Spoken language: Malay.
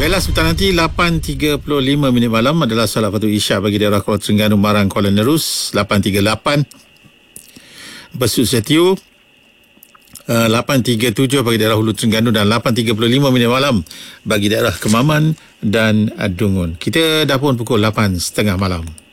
Bella, sebentar nanti 8.35 minit malam adalah salat fardu Isyak bagi daerah Kuala Terengganu, Marang, Kuala Nerus. 8.38 Besut Setiu. 8.37 bagi daerah Hulu Terengganu dan 8.35 minit malam bagi daerah Kemaman dan Dungun. Kita dah pun pukul 8.30 malam.